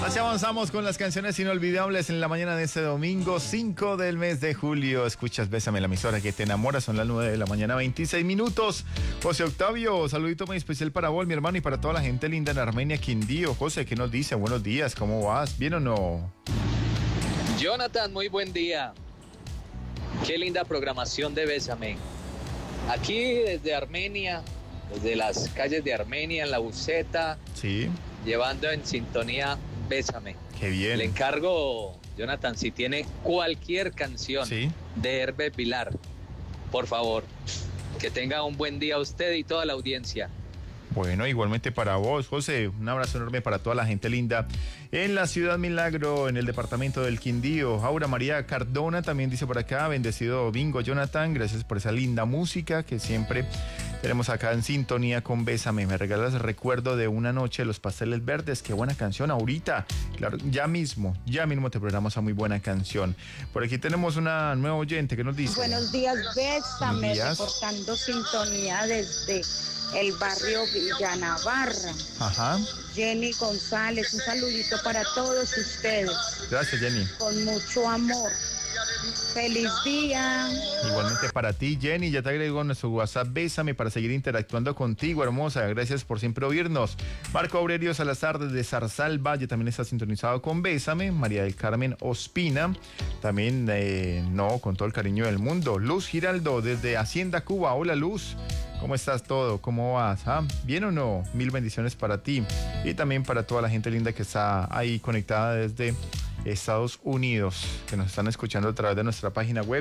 Así avanzamos con las canciones inolvidables en la mañana de este domingo 5 del mes de julio. Escuchas Bésame, la emisora que te enamora. Son las 9 de la mañana, 26 minutos. José Octavio, saludito muy especial para vos, mi hermano, y para toda la gente linda en Armenia, Quindío. José, ¿qué nos dice? Buenos días, ¿cómo vas? ¿Bien o no? Jonathan, muy buen día. Qué linda programación de Bésame. Aquí desde Armenia, desde las calles de Armenia, en la Buceta, Sí. llevando en sintonía Bésame. Qué bien. Le encargo, Jonathan, si tiene cualquier canción Sí. de Hervé Pilar, por favor, que tenga un buen día usted y toda la audiencia. Bueno, igualmente para vos, José, un abrazo enorme para toda la gente linda en la Ciudad Milagro, en el departamento del Quindío. Aura María Cardona también dice por acá, bendecido domingo, Jonathan, gracias por esa linda música que siempre tenemos acá en sintonía con Bésame. Me regalas el recuerdo de una noche de los pasteles verdes, qué buena canción ahorita. Claro, ya mismo te programamos a muy buena canción. Por aquí tenemos una nueva oyente que nos dice. Buenos días, Bésame, Buenos días. reportando sintonía desde el barrio Villa Navarra. Ajá, Jenny González, un saludito para todos ustedes, gracias Jenny. con mucho amor. Feliz día. Igualmente para ti, Jenny, ya te agrego nuestro WhatsApp Bésame para seguir interactuando contigo, hermosa. Gracias por siempre oírnos. Marco Aurelio Salazar desde Zarzal Valle también está sintonizado con Bésame. María del Carmen Ospina, también con todo el cariño del mundo. Luz Giraldo desde Hacienda Cuba. Hola Luz, ¿cómo estás todo? ¿Cómo vas? ¿Bien o no? Mil bendiciones para ti y también para toda la gente linda que está ahí conectada desde Estados Unidos, que nos están escuchando a través de nuestra página web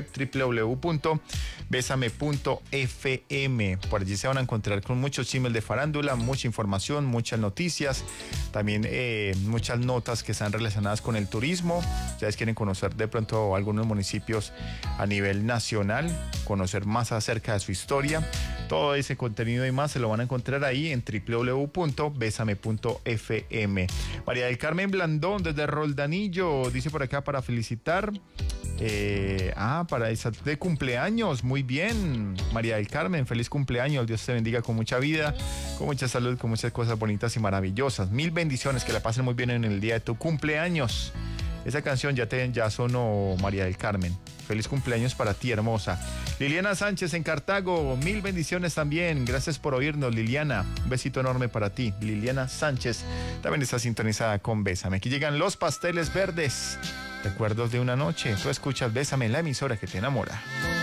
www.besame.fm. Por allí se van a encontrar con muchos chismes de farándula, mucha información, muchas noticias, también muchas notas que están relacionadas con el turismo. Ustedes quieren conocer de pronto algunos municipios a nivel nacional, conocer más acerca de su historia. Todo ese contenido y más se lo van a encontrar ahí en www.besame.fm. María del Carmen Blandón desde Roldanillo dice por acá para felicitar para esa de cumpleaños. Muy bien, María del Carmen, feliz cumpleaños. Dios te bendiga con mucha vida, con mucha salud, con muchas cosas bonitas y maravillosas. Mil bendiciones, que la pasen muy bien en el día de tu cumpleaños. Esa canción ya sonó, María del Carmen. Feliz cumpleaños para ti, hermosa. Liliana Sánchez en Cartago, mil bendiciones también. Gracias por oírnos, Liliana. Un besito enorme para ti. Liliana Sánchez también está sintonizada con Bésame. Aquí llegan los pasteles verdes. Recuerdos de una noche. Tú escuchas Bésame, la emisora que te enamora.